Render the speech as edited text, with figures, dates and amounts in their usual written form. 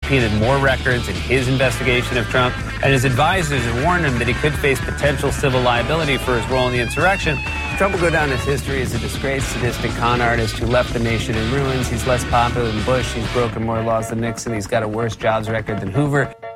subpoenaed more records in his investigation of Trump, and his advisors have warned him that he could face potential civil liability for his role in the insurrection. Trump will go down in history as a disgraced, sadistic con artist who left the nation in ruins. He's less popular than Bush. He's broken more laws than Nixon. He's got a worse jobs record than Hoover.